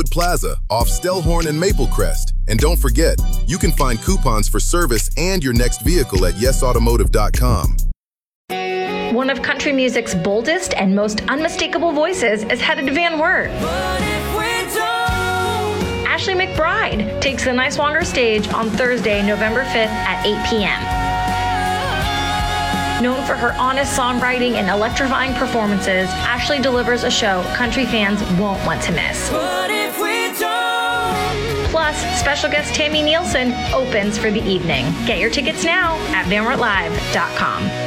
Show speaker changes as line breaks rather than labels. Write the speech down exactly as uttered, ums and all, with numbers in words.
Wildwood Plaza off Stellhorn and Maple Crest. And don't forget, you can find coupons for service and your next vehicle at yes automotive dot com.
One of country music's boldest and most unmistakable voices is headed to Van Wert. Ashley McBryde takes the Niswonger stage on Thursday, November fifth at eight p.m. Known for her honest songwriting and electrifying performances, Ashley delivers a show country fans won't want to miss. Plus, special guest Tammy Nielsen opens for the evening. Get your tickets now at van wert live dot com.